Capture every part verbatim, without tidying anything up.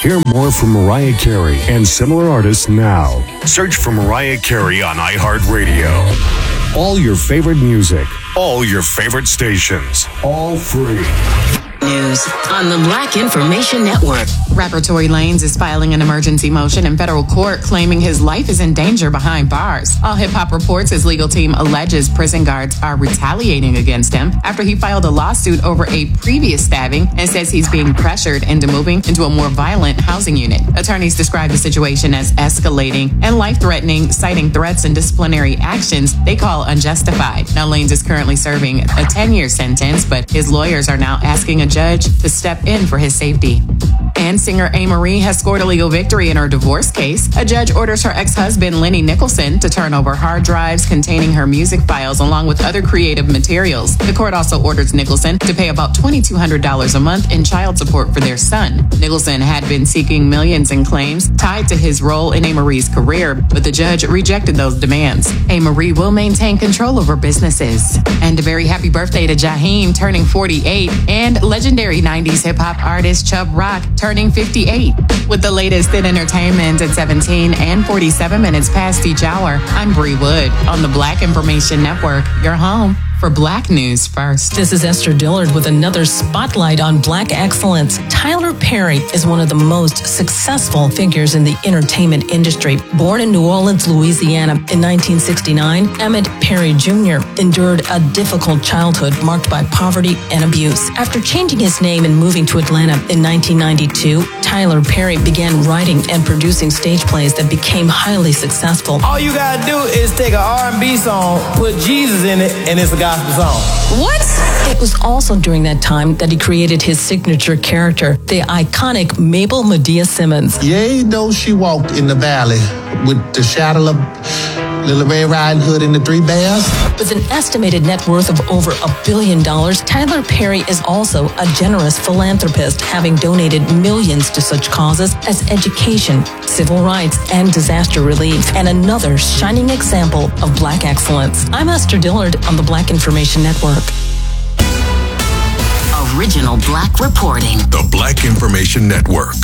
Hear more from Mariah Carey and similar artists now. Search for Mariah Carey on iHeartRadio. All your favorite music, all your favorite stations, all free. News on the Black Information Network. Rapper Tory Lanez is filing an emergency motion in federal court claiming his life is in danger behind bars. All Hip Hop reports his legal team alleges prison guards are retaliating against him after he filed a lawsuit over a previous stabbing and says he's being pressured into moving into a more violent housing unit. Attorneys describe the situation as escalating and life-threatening, citing threats and disciplinary actions they call unjustified. Now, Lanez is currently serving a ten-year sentence, but his lawyers are now asking a judge to step in for his safety. And singer Amerie has scored a legal victory in her divorce case. A judge orders her ex-husband, Lenny Nicholson, to turn over hard drives containing her music files along with other creative materials. The court also orders Nicholson to pay about two thousand two hundred dollars a month in child support for their son. Nicholson had been seeking millions in claims tied to his role in Amerie's career, but the judge rejected those demands. Amerie will maintain control over businesses. And a very happy birthday to Jaheim, turning forty-eight, and legendary nineties hip-hop artist Chubb Rock, turning fifty-eight. With the latest in entertainment at seventeen and forty-seven minutes past each hour, I'm Bree Wood on the Black Information Network, your home for Black News First. This is Esther Dillard with another spotlight on Black excellence. Tyler Perry is one of the most successful figures in the entertainment industry. Born in New Orleans, Louisiana in nineteen sixty-nine, Emmett Perry Junior endured a difficult childhood marked by poverty and abuse. After changing his name and moving to Atlanta in nineteen ninety-two, Tyler Perry began writing and producing stage plays that became highly successful. All you gotta do is take an R and B song, put Jesus in it, and it's a gospel song. What? It was also during that time that he created his signature character, the iconic Mabel Medea Simmons. Yea, though she walked in the valley with the shadow of Little Red Riding Hood and the Three Bears. With an estimated net worth of over a billion dollars, Tyler Perry is also a generous philanthropist, having donated millions to such causes as education, civil rights, and disaster relief, and another shining example of Black excellence. I'm Esther Dillard on the Black Information Network. Original Black reporting. The Black Information Network.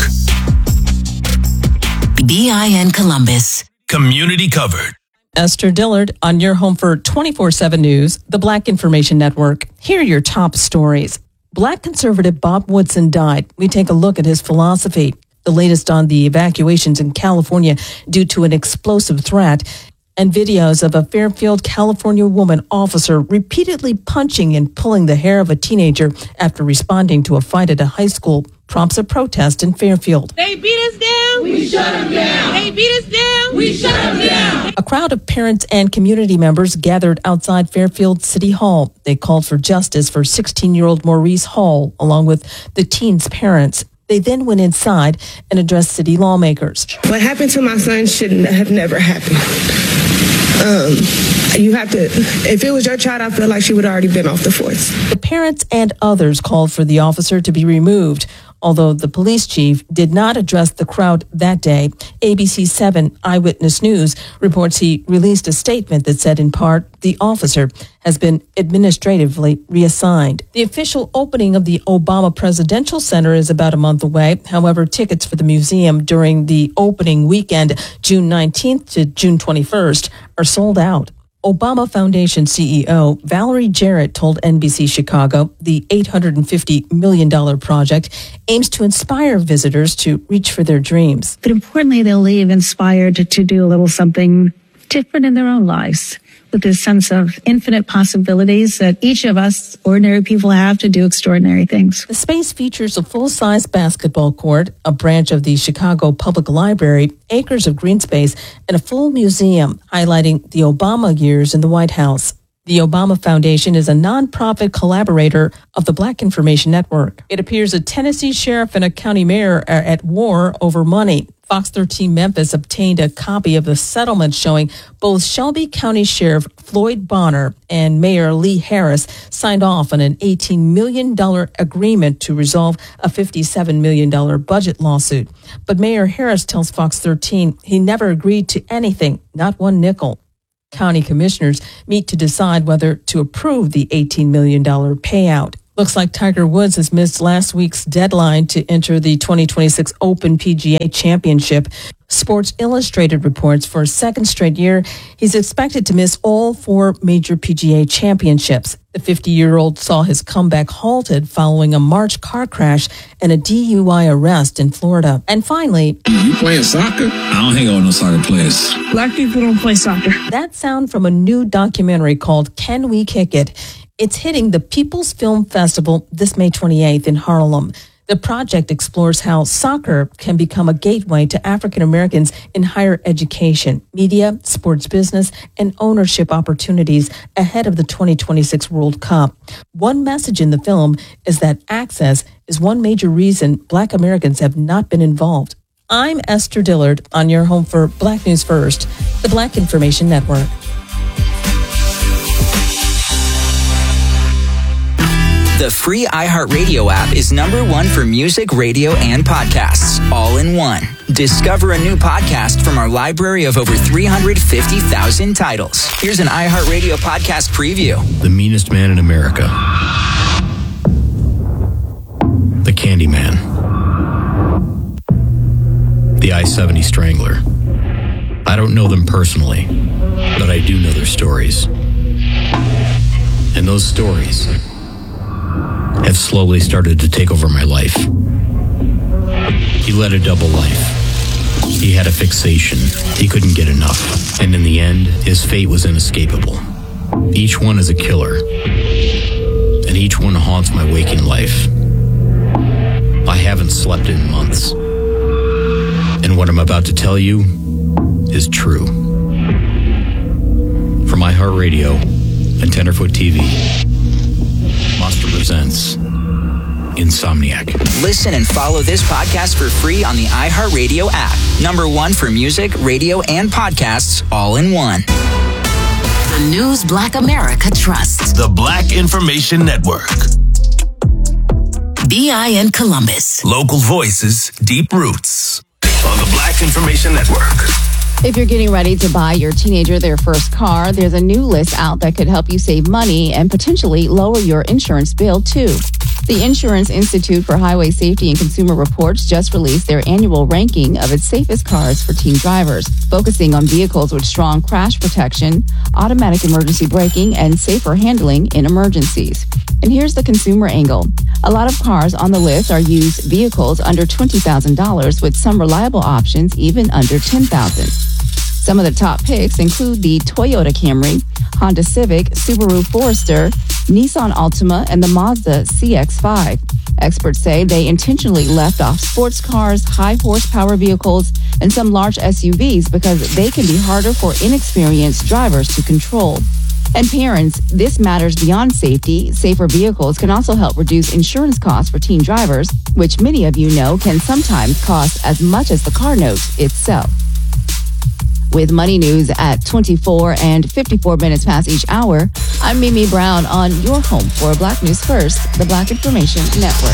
B I N Columbus. Community covered. Esther Dillard on your home for twenty-four seven News, the Black Information Network. Here are your top stories. Black conservative Bob Woodson died. We take a look at his philosophy. The latest on the evacuations in California due to an explosive threat, and videos of a Fairfield, California woman officer repeatedly punching and pulling the hair of a teenager after responding to a fight at a high school prompts a protest in Fairfield. They beat us down. We shut them down. They beat us down. We shut them down. A crowd of parents and community members gathered outside Fairfield City Hall. They called for justice for sixteen-year-old Maurice Hall, along with the teen's parents. They then went inside and addressed city lawmakers. What happened to my son should have never happened. Um, you have to, if it was your child, I feel like she would have already been off the force. The parents and others called for the officer to be removed, although the police chief did not address the crowd that day. A B C seven Eyewitness News reports he released a statement that said, in part, the officer has been administratively reassigned. The official opening of the Obama Presidential Center is about a month away. However, tickets for the museum during the opening weekend, June nineteenth to June twenty-first, are sold out. Obama Foundation C E O Valerie Jarrett told N B C Chicago the eight hundred fifty million dollars project aims to inspire visitors to reach for their dreams. But importantly, they'll leave inspired to, to do a little something different in their own lives, with this sense of infinite possibilities that each of us ordinary people have to do extraordinary things. The space features a full-size basketball court, a branch of the Chicago Public Library, acres of green space, and a full museum highlighting the Obama years in the White House. The Obama Foundation is a nonprofit collaborator of the Black Information Network. It appears a Tennessee sheriff and a county mayor are at war over money. Fox thirteen Memphis obtained a copy of the settlement showing both Shelby County Sheriff Floyd Bonner and Mayor Lee Harris signed off on an eighteen million dollars agreement to resolve a fifty-seven million dollars budget lawsuit. But Mayor Harris tells Fox thirteen he never agreed to anything, not one nickel. County commissioners meet to decide whether to approve the eighteen million dollars payout. Looks like Tiger Woods has missed last week's deadline to enter the twenty twenty-six Open P G A Championship. Sports Illustrated reports for a second straight year, he's expected to miss all four major P G A championships. The fifty-year-old saw his comeback halted following a March car crash and a D U I arrest in Florida. And finally... You playing soccer? I don't hang out with no soccer players. Black people don't play soccer. That sound from a new documentary called Can We Kick It? It's hitting the People's Film Festival this May twenty-eighth in Harlem. The project explores how soccer can become a gateway to African Americans in higher education, media, sports business, and ownership opportunities ahead of the twenty twenty-six World Cup. One message in the film is that access is one major reason Black Americans have not been involved. I'm Esther Dillard on your home for Black News First, the Black Information Network. The free iHeartRadio app is number one for music, radio, and podcasts, all in one. Discover a new podcast from our library of over three hundred fifty thousand titles. Here's an iHeartRadio podcast preview. The meanest man in America. The Candyman. The I seventy Strangler. I don't know them personally, but I do know their stories. And those stories have slowly started to take over my life. He led a double life. He had a fixation. He couldn't get enough. And in the end, his fate was inescapable. Each one is a killer. And each one haunts my waking life. I haven't slept in months. And what I'm about to tell you is true. From iHeartRadio and Tenderfoot T V, Monster presents Insomniac. Listen and follow this podcast for free on the iHeartRadio app. Number one for music, radio, and podcasts, all in one. The news Black America trusts. The Black Information Network. B I in Columbus. Local voices, deep roots. On the Black Information Network. If you're getting ready to buy your teenager their first car, there's a new list out that could help you save money and potentially lower your insurance bill, too. The Insurance Institute for Highway Safety and Consumer Reports just released their annual ranking of its safest cars for teen drivers, focusing on vehicles with strong crash protection, automatic emergency braking, and safer handling in emergencies. And here's the consumer angle. A lot of cars on the list are used vehicles under twenty thousand dollars, with some reliable options even under ten thousand dollars. Some of the top picks include the Toyota Camry, Honda Civic, Subaru Forester, Nissan Altima, and the Mazda C X five. Experts say they intentionally left off sports cars, high horsepower vehicles, and some large S U Vs because they can be harder for inexperienced drivers to control. And parents, this matters beyond safety. Safer vehicles can also help reduce insurance costs for teen drivers, which many of you know can sometimes cost as much as the car note itself. With Money News at twenty-four and fifty-four minutes past each hour, I'm Mimi Brown on your home for Black News First, the Black Information Network.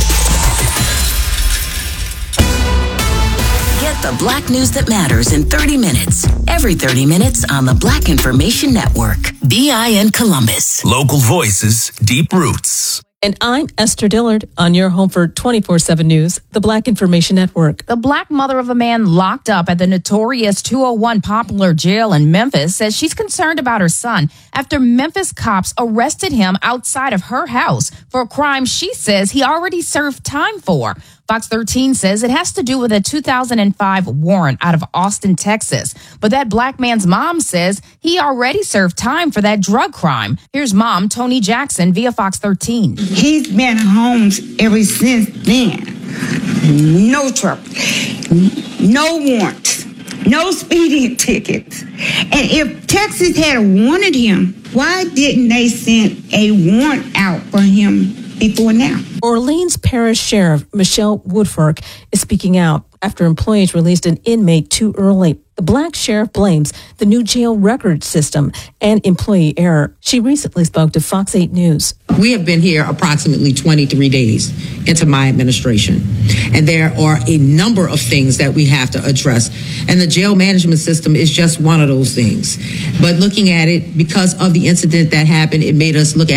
Get the Black news that matters in thirty minutes. Every thirty minutes on the Black Information Network. B I in Columbus. Local voices, deep roots. And I'm Esther Dillard on your home for twenty-four seven News, the Black Information Network. The Black mother of a man locked up at the notorious two oh one Poplar Jail in Memphis says she's concerned about her son after Memphis cops arrested him outside of her house for a crime she says he already served time for. Fox thirteen says it has to do with a two thousand five warrant out of Austin, Texas. But that black man's mom says he already served time for that drug crime. Here's mom, Tony Jackson, via Fox thirteen. He's been home ever since then. No trouble. No warrants. No speeding tickets. And if Texas had wanted him, why didn't they send a warrant out for him before now? Orleans Parish Sheriff Michelle Woodfork is speaking out after employees released an inmate too early. The black sheriff blames the new jail record system and employee error. She recently spoke to Fox eight News. We have been here approximately twenty-three days into my administration, and there are a number of things that we have to address, and the jail management system is just one of those things. But looking at it, because of the incident that happened, it made us look at it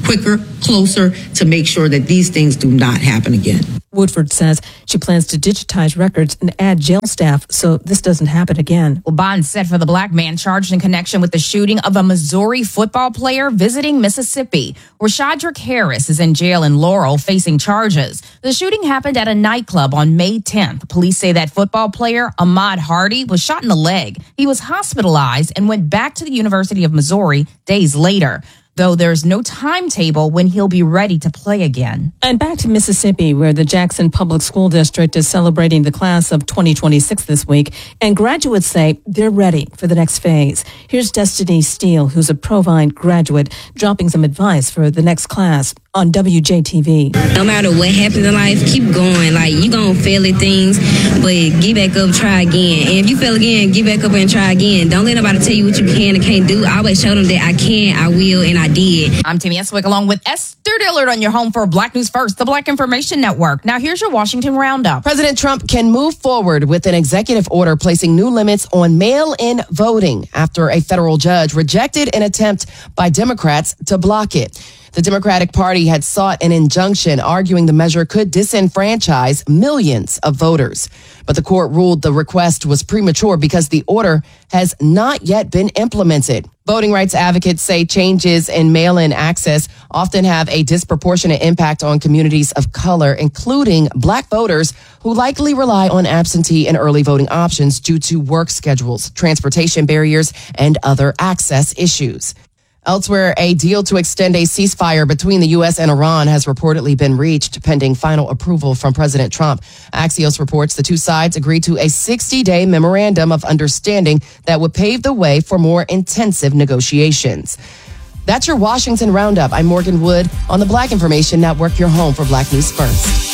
quicker, closer to make sure that these things do not happen again. Woodford says she plans to digitize records and add jail staff so this doesn't happen again. Well, bond set for the black man charged in connection with the shooting of a Missouri football player visiting Mississippi. Rashadrick Harris is in jail in Laurel facing charges. The shooting happened at a nightclub on May tenth. Police say that football player, Ahmaud Hardy, was shot in the leg. He was hospitalized and went back to the University of Missouri days later, though there's no timetable when he'll be ready to play again. And back to Mississippi, where the Jackson Public School District is celebrating the class of twenty twenty-six this week, and graduates say they're ready for the next phase. Here's Destiny Steele, who's a Provine graduate, dropping some advice for the next class on W J T V. No matter what happens in life, keep going. Like, you gonna fail at things, but get back up, try again. And if you fail again, get back up and try again. Don't let nobody tell you what you can and can't do. I always show them that I can, I will, and I did. I'm Timmy Eswick along with Esther Dillard on your home for Black News First, the Black Information Network. Now here's your Washington Roundup. President Trump can move forward with an executive order placing new limits on mail-in voting after a federal judge rejected an attempt by Democrats to block it. The Democratic Party had sought an injunction arguing the measure could disenfranchise millions of voters. But the court ruled the request was premature because the order has not yet been implemented. Voting rights advocates say changes in mail-in access often have a disproportionate impact on communities of color, including Black voters who likely rely on absentee and early voting options due to work schedules, transportation barriers, and other access issues. Elsewhere, a deal to extend a ceasefire between the U S and Iran has reportedly been reached pending final approval from President Trump. Axios reports the two sides agreed to a sixty-day memorandum of understanding that would pave the way for more intensive negotiations. That's your Washington Roundup. I'm Morgan Wood on the Black Information Network, your home for Black News First.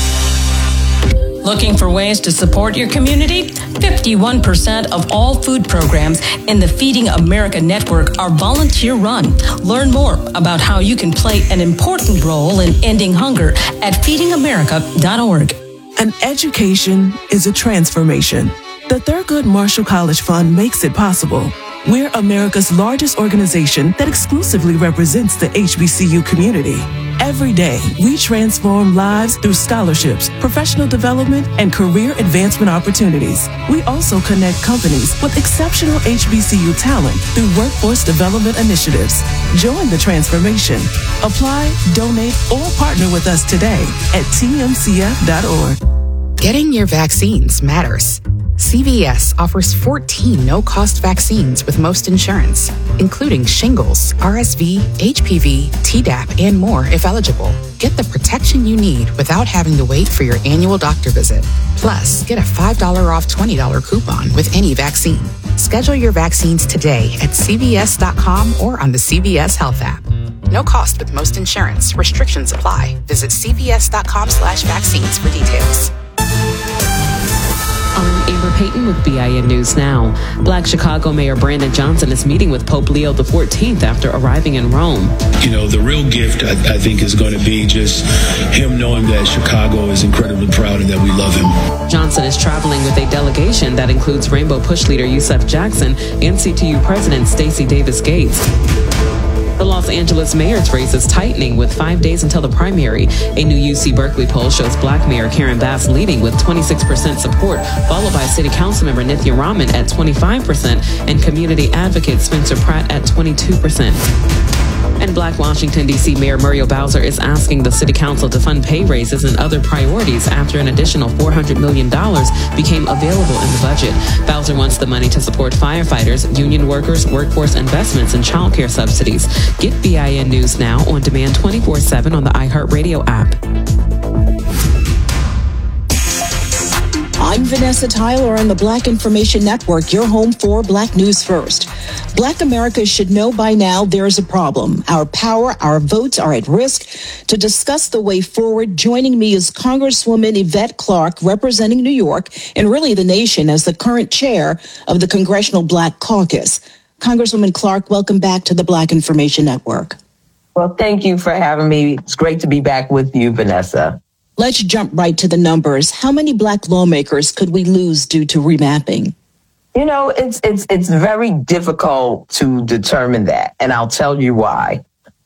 Looking for ways to support your community? fifty-one percent of all food programs in the Feeding America network are volunteer-run. Learn more about how you can play an important role in ending hunger at feeding america dot org. An education is a transformation. The Thurgood Marshall College Fund makes it possible. We're America's largest organization that exclusively represents the H B C U community. Every day, we transform lives through scholarships, professional development, and career advancement opportunities. We also connect companies with exceptional H B C U talent through workforce development initiatives. Join the transformation. Apply, donate, or partner with us today at T M C F dot org. Getting your vaccines matters. C V S offers fourteen no-cost vaccines with most insurance, including shingles, R S V, H P V, Tdap, and more if eligible. Get the protection you need without having to wait for your annual doctor visit. Plus, get a five dollars off twenty dollars coupon with any vaccine. Schedule your vaccines today at C V S dot com or on the C V S Health app. No cost with most insurance. Restrictions apply. Visit C V S dot com slash vaccines for details. I'm Amber Payton with B I N News Now. Black Chicago Mayor Brandon Johnson is meeting with Pope Leo the fourteenth after arriving in Rome. You know, the real gift, I, I think, is going to be just him knowing that Chicago is incredibly proud and that we love him. Johnson is traveling with a delegation that includes Rainbow Push leader Yusef Jackson and C T U President Stacey Davis Gates. The Los Angeles mayor's race is tightening with five days until the primary. A new U C Berkeley poll shows Black Mayor Karen Bass leading with twenty-six percent support, followed by City Council member Nithya Raman at twenty-five percent and community advocate Spencer Pratt at twenty-two percent. And Black Washington, D C Mayor Muriel Bowser is asking the City Council to fund pay raises and other priorities after an additional four hundred million dollars became available in the budget. Bowser wants the money to support firefighters, union workers, workforce investments, and child care subsidies. Get B I N News Now on demand twenty-four seven on the iHeartRadio app. I'm Vanessa Tyler on the Black Information Network, your home for Black News First. Black America should know by now there is a problem. Our power, our votes are at risk. To discuss the way forward, joining me is Congresswoman Yvette Clarke, representing New York and really the nation as the current chair of the Congressional Black Caucus. Congresswoman Clarke, welcome back to the Black Information Network. Well, thank you for having me. It's great to be back with you, Vanessa. Let's jump right to the numbers. How many Black lawmakers could we lose due to remapping? You know, it's it's it's very difficult to determine that, and I'll tell you why.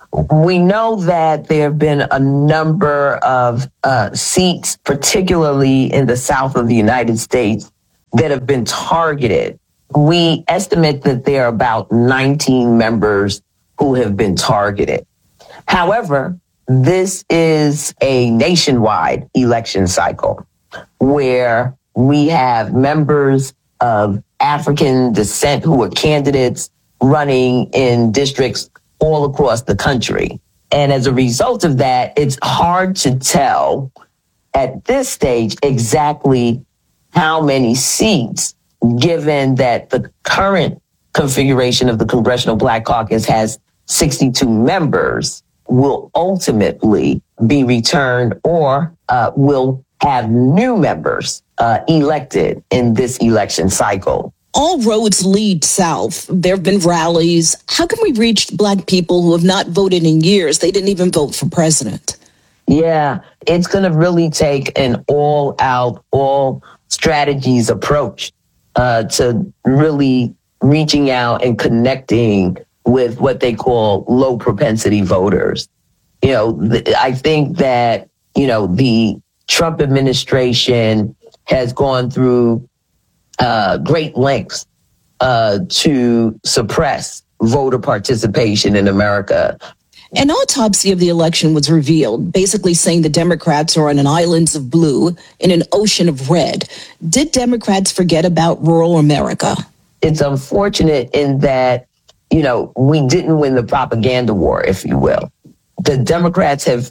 we know that there have been a number of uh, seats, particularly in the south of the United States, that have been targeted. We estimate that there are about nineteen members who have been targeted. However, this is a nationwide election cycle where we have members of African descent who are candidates running in districts all across the country. And as a result of that, it's hard to tell at this stage exactly how many seats, given that the current configuration of the Congressional Black Caucus has sixty-two members, will ultimately be returned or uh, will have new members uh, elected in this election cycle. All roads lead south. There have been rallies. How can we reach Black people who have not voted in years? They didn't even vote for president. Yeah, it's going to really take an all-out, all strategies approach uh, to really reaching out and connecting with what they call low propensity voters. You know, th- I think that, you know, the Trump administration has gone through uh, great lengths uh, to suppress voter participation in America. An autopsy of the election was revealed, basically saying the Democrats are on an island of blue in an ocean of red. Did Democrats forget about rural America? It's unfortunate in that, you know, we didn't win the propaganda war, if you will. The Democrats have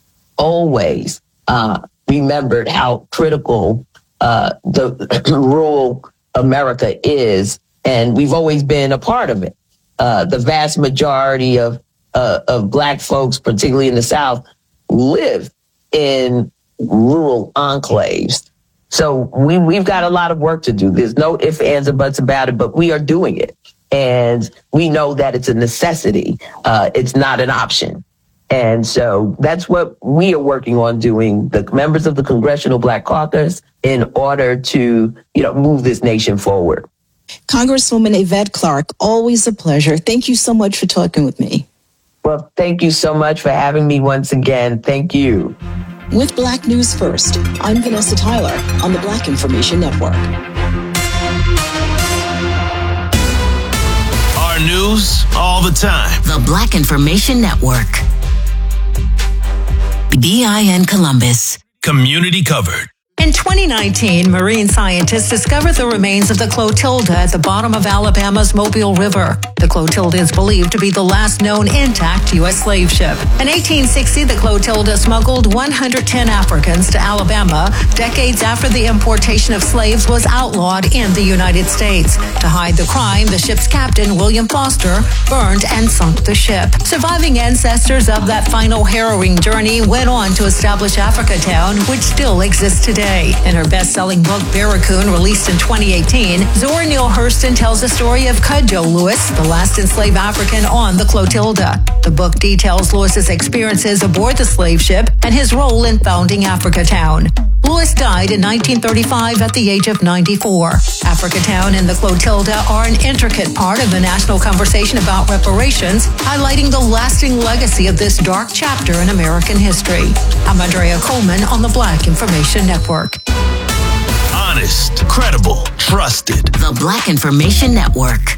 always uh, remembered how critical uh, the rural America is, and we've always been a part of it. Uh, the vast majority of uh, of Black folks, particularly in the South, live in rural enclaves. So we, we've got a lot of work to do. There's no ifs, ands, or buts about it, but we are doing it. And we know that it's a necessity. Uh, it's not an option. And so that's what we are working on doing, the members of the Congressional Black Caucus, in order to, you know, move this nation forward. Congresswoman Yvette Clarke, always a pleasure. Thank you so much for talking with me. Well, thank you so much for having me once again. Thank you. With Black News First, I'm Vanessa Tyler on the Black Information Network. Our news all the time. The Black Information Network. B I N Columbus. Community covered. In twenty nineteen, marine scientists discovered the remains of the Clotilda at the bottom of Alabama's Mobile River. The Clotilda is believed to be the last known intact U S slave ship. In eighteen sixty, the Clotilda smuggled one hundred ten Africans to Alabama, decades after the importation of slaves was outlawed in the United States. To hide the crime, the ship's captain, William Foster, burned and sunk the ship. Surviving ancestors of that final harrowing journey went on to establish Africatown, which still exists today. In her best-selling book, Barracoon, released in twenty eighteen, Zora Neale Hurston tells the story of Cudjoe Lewis, the last enslaved African on the Clotilda. The book details Lewis's experiences aboard the slave ship and his role in founding Africatown. Lewis died in nineteen thirty-five at the age of ninety-four. Africatown and the Clotilda are an intricate part of the national conversation about reparations, highlighting the lasting legacy of this dark chapter in American history. I'm Andrea Coleman on the Black Information Network. Honest, credible, trusted. The Black Information Network.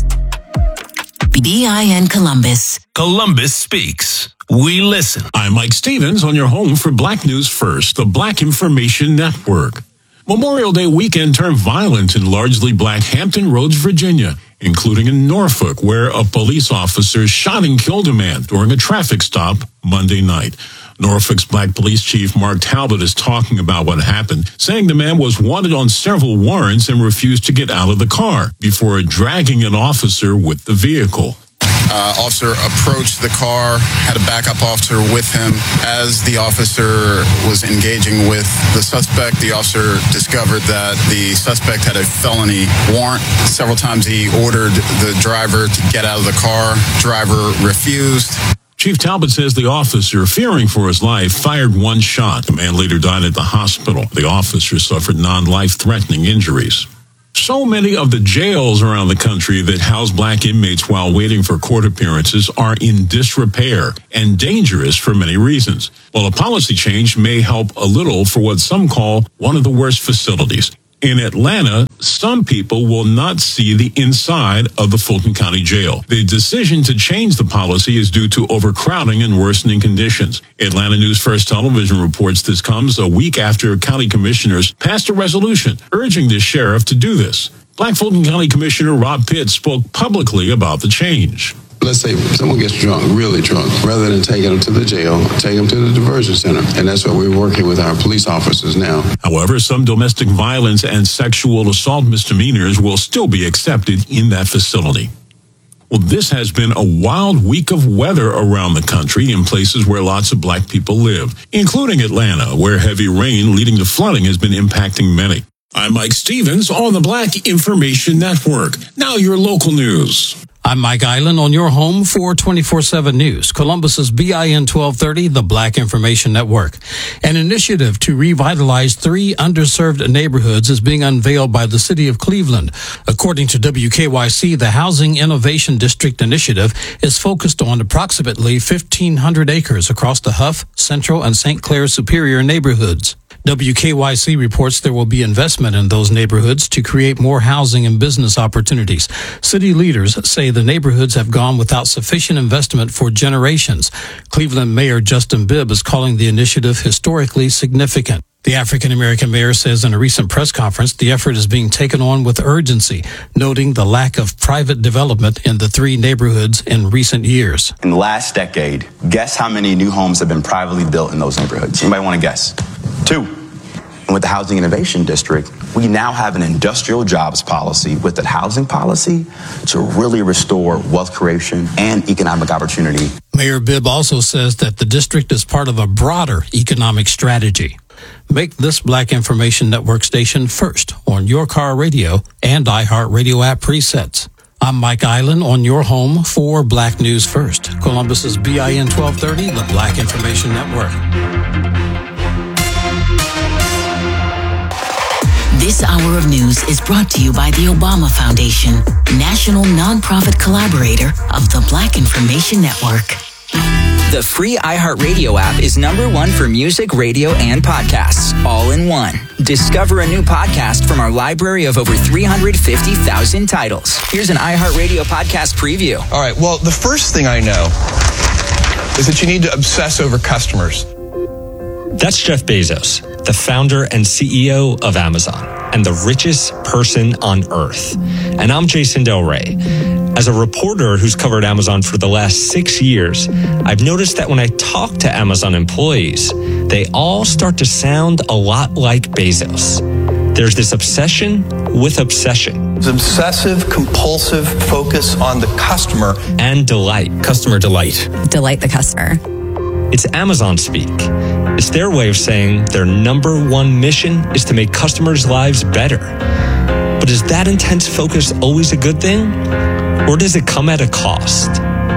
B I N Columbus. Columbus speaks. We listen. I'm Mike Stevens on your home for Black News First, the Black Information Network. Memorial Day weekend turned violent in largely Black Hampton Roads, Virginia, including in Norfolk, where a police officer shot and killed a man during a traffic stop Monday night. Norfolk's Black Police Chief Mark Talbot is talking about what happened, saying the man was wanted on several warrants and refused to get out of the car before dragging an officer with the vehicle. Uh, officer approached the car, had a backup officer with him. As the officer was engaging with the suspect, the officer discovered that the suspect had a felony warrant. Several times he ordered the driver to get out of the car. Driver refused. Chief Talbot says the officer, fearing for his life, fired one shot. The man later died at the hospital. The officer suffered non-life-threatening injuries. So many of the jails around the country that house black inmates while waiting for court appearances are in disrepair and dangerous for many reasons. Well, a policy change may help a little for what some call one of the worst facilities. In Atlanta, some people will not see the inside of the Fulton County Jail. The decision to change the policy is due to overcrowding and worsening conditions. Atlanta News First Television reports this comes a week after county commissioners passed a resolution urging the sheriff to do this. Black Fulton County Commissioner Rob Pitt spoke publicly about the change. Let's say someone gets drunk, really drunk, rather than taking them to the jail, take them to the diversion center. And that's what we're working with our police officers now. However, some domestic violence and sexual assault misdemeanors will still be accepted in that facility. Well, this has been a wild week of weather around the country in places where lots of black people live, including Atlanta, where heavy rain leading to flooding has been impacting many. I'm Mike Stevens on the Black Information Network. Now your local news. I'm Mike Island on your home for twenty-four seven News, Columbus's B I N twelve thirty, the Black Information Network. An initiative to revitalize three underserved neighborhoods is being unveiled by the city of Cleveland. According to W K Y C, the Housing Innovation District Initiative is focused on approximately fifteen hundred acres across the Huff, Central, and Saint Clair Superior neighborhoods. W K Y C reports there will be investment in those neighborhoods to create more housing and business opportunities. City leaders say the neighborhoods have gone without sufficient investment for generations. Cleveland Mayor Justin Bibb is calling the initiative historically significant. The African-American mayor says in a recent press conference the effort is being taken on with urgency, noting the lack of private development in the three neighborhoods in recent years. In the last decade, guess how many new homes have been privately built in those neighborhoods? Anybody want to guess? Two. And with the Housing Innovation District, we now have an industrial jobs policy with that housing policy to really restore wealth creation and economic opportunity. Mayor Bibb also says that the district is part of a broader economic strategy. Make this Black Information Network station first on your car radio and iHeartRadio app presets. I'm Mike Island on your home for Black News First, Columbus's B I N twelve thirty, the Black Information Network. This hour of news is brought to you by the Obama Foundation, national nonprofit collaborator of the Black Information Network. The free iHeartRadio app is number one for music, radio, and podcasts, all in one. Discover a new podcast from our library of over three hundred fifty thousand titles. Here's an iHeartRadio podcast preview. All right, well, the first thing I know is that you need to obsess over customers. That's Jeff Bezos, the founder and C E O of Amazon, and the richest person on earth. And I'm Jason Del Rey. As a reporter who's covered Amazon for the last six years, I've noticed that when I talk to Amazon employees, they all start to sound a lot like Bezos. There's this obsession with obsession. It's obsessive, compulsive focus on the customer. And delight. Customer delight. Delight the customer. It's Amazon speak. It's their way of saying their number one mission is to make customers' lives better. But is that intense focus always a good thing? Or does it come at a cost?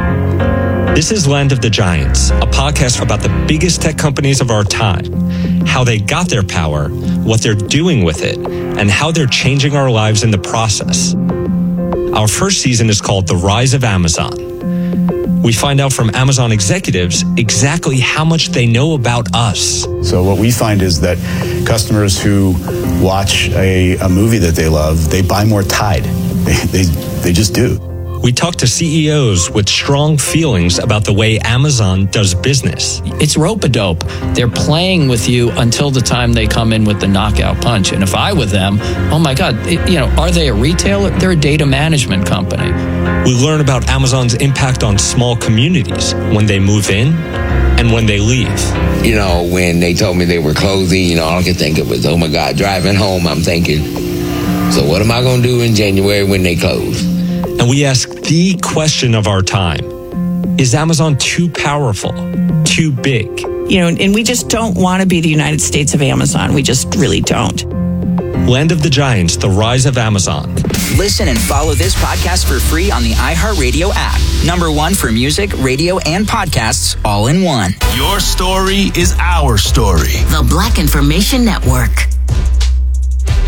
This is Land of the Giants, a podcast about the biggest tech companies of our time, how they got their power, what they're doing with it, and how they're changing our lives in the process. Our first season is called The Rise of Amazon. We find out from Amazon executives exactly how much they know about us. So what we find is that customers who watch a, a movie that they love, they buy more Tide. They, they, they just do. We talk to C E Os with strong feelings about the way Amazon does business. It's rope-a-dope. They're playing with you until the time they come in with the knockout punch. And if I were them, oh my God, it, you know, are they a retailer? They're a data management company. We learn about Amazon's impact on small communities when they move in and when they leave. You know, when they told me they were closing, you know, all I could think of was, oh my God, driving home, I'm thinking, so what am I going to do in January when they close? And we ask the question of our time. Is Amazon too powerful, too big? You know, and we just don't want to be the United States of Amazon. We just really don't. Land of the Giants, The Rise of Amazon. Listen and follow this podcast for free on the iHeartRadio app. Number one for music, radio, and podcasts, all in one. Your story is our story. The Black Information Network.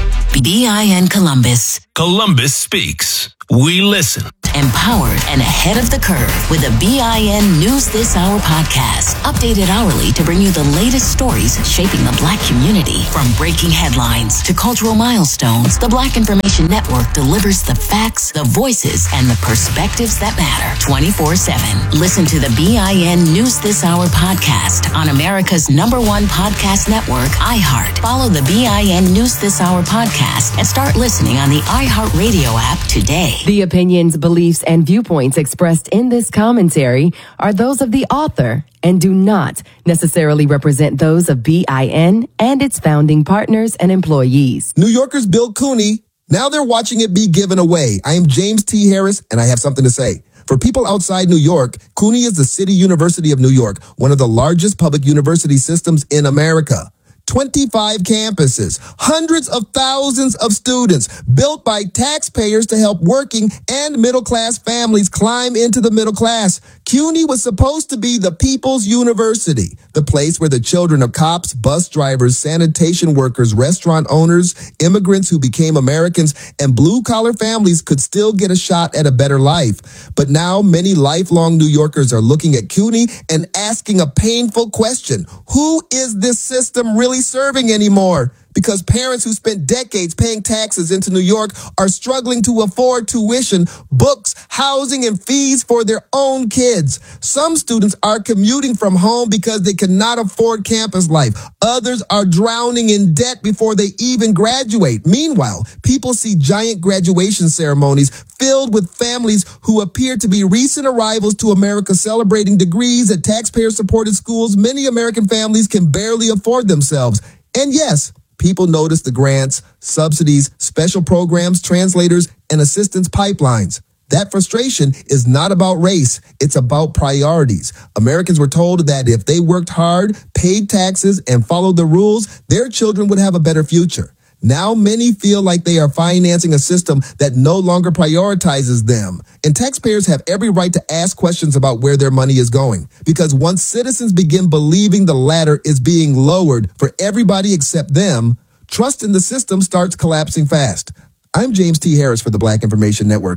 B I N Columbus. Columbus Speaks. We listen. Empowered and ahead of the curve with a B I N News This Hour podcast. Updated hourly to bring you the latest stories shaping the Black community. From breaking headlines to cultural milestones, the Black Information Network delivers the facts, the voices, and the perspectives that matter twenty-four seven. Listen to the B I N News This Hour podcast on America's number one podcast network, iHeart. Follow the B I N News This Hour podcast and start listening on the iHeartRadio app today. The opinions, beliefs, and viewpoints expressed in this commentary are those of the author and do not necessarily represent those of B I N and its founding partners and employees. New Yorkers built Cooney. Now they're watching it be given away. I am James T. Harris, and I have something to say. For people outside New York, Cooney is the City University of New York, one of the largest public university systems in America. twenty-five campuses, hundreds of thousands of students, built by taxpayers to help working and middle-class families climb into the middle class. CUNY was supposed to be the people's university, the place where the children of cops, bus drivers, sanitation workers, restaurant owners, immigrants who became Americans, and blue-collar families could still get a shot at a better life. But now many lifelong New Yorkers are looking at CUNY and asking a painful question. Who is this system really serving anymore? Because parents who spent decades paying taxes into New York are struggling to afford tuition, books, housing, and fees for their own kids. Some students are commuting from home because they cannot afford campus life. Others are drowning in debt before they even graduate. Meanwhile, people see giant graduation ceremonies filled with families who appear to be recent arrivals to America celebrating degrees at taxpayer-supported schools many American families can barely afford themselves. And yes, people notice the grants, subsidies, special programs, translators, and assistance pipelines. That frustration is not about race. It's about priorities. Americans were told that if they worked hard, paid taxes, and followed the rules, their children would have a better future. Now many feel like they are financing a system that no longer prioritizes them. And taxpayers have every right to ask questions about where their money is going. Because once citizens begin believing the ladder is being lowered for everybody except them, trust in the system starts collapsing fast. I'm James T. Harris for the Black Information Network.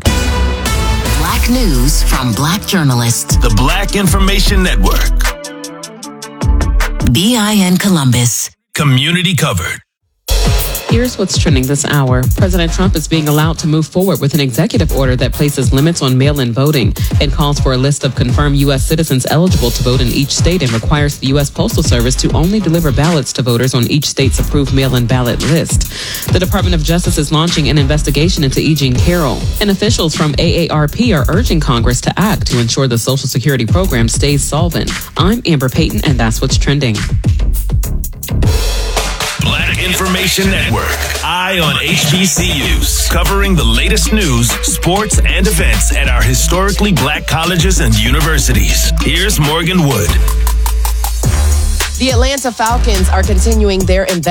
Black news from Black journalists. The Black Information Network. B I N Columbus. Community covered. Here's what's trending this hour. President Trump is being allowed to move forward with an executive order that places limits on mail-in voting. It calls for a list of confirmed U S citizens eligible to vote in each state and requires the U S Postal Service to only deliver ballots to voters on each state's approved mail-in ballot list. The Department of Justice is launching an investigation into E. Jean Carroll, and officials from A A R P are urging Congress to act to ensure the Social Security program stays solvent. I'm Amber Payton, and that's what's trending. Black Information Network. Eye on H B C Us. Covering the latest news, sports, and events at our historically black colleges and universities. Here's Morgan Wood. The Atlanta Falcons are continuing their investment